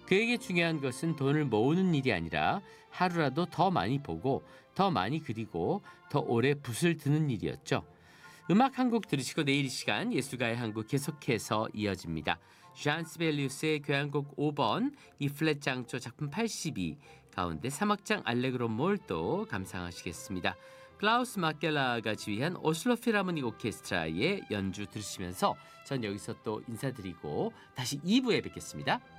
그에게 중요한 것은 돈을 모으는 일이 아니라 하루라도 더 많이 보고 더 많이 그리고 더 오래 붓을 드는 일이었죠. 음악 한 곡 들으시고 내일 이 시간 예술가의 한국 계속해서 이어집니다. 잔 시벨리우스의 교향곡 5번 이 플랫 장조 작품 82 가운데 3악장 알레그로 몰도 감상하시겠습니다. 클라우스 마켈라가 지휘한 오슬로 필하모닉 오케스트라의 연주 들으시면서 전 여기서 또 인사드리고 다시 2부에 뵙겠습니다.